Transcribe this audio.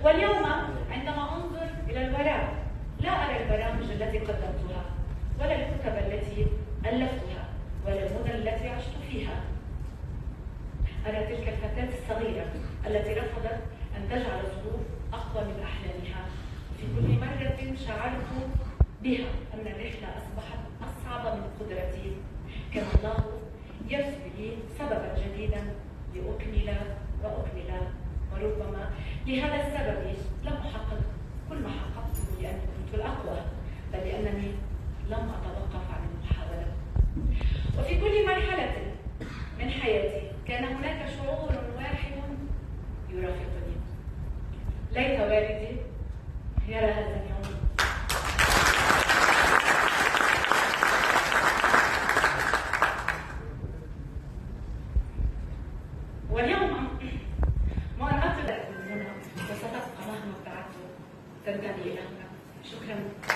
واليوم عندما أنظر إلى الوراء لا أرى البرامج التي قدمتها ولا الكتب التي ألفتها ولا المدن التي عشت فيها. أرى تلك الفتاة الصغيرة التي رفضت أن تجعل الظروف أقوى من أحلامها. في كل مرة شعرت بها أن الرحلة أصبحت أصعب من قدرتي. كان الله يرسل لي سببا جديدا لأكمل وأكمل، وربما لهذا السبب لم أحقق كل ما حققته لأني كنت الأقوى، بل لأنني لم أتوقف عن المحاولة. وفي كل مرحلة من حياتي كان هناك شعور واحد يرافقني. ليت والدي يرى هذا اليوم. واليوم ما أنا أطلع من هنا وستبقى مهما ابتعدت تنتمي إلى هنا. شكرا.